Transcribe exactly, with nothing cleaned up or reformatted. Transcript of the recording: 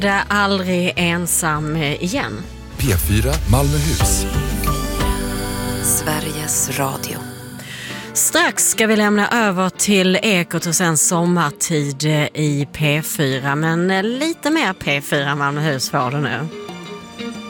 Det är aldrig ensam igen. P fyra Malmöhus. Sveriges Radio. Strax ska vi lämna över till Ekot och sen sommartid i P fyra. Men lite mer P fyra Malmöhus får du nu.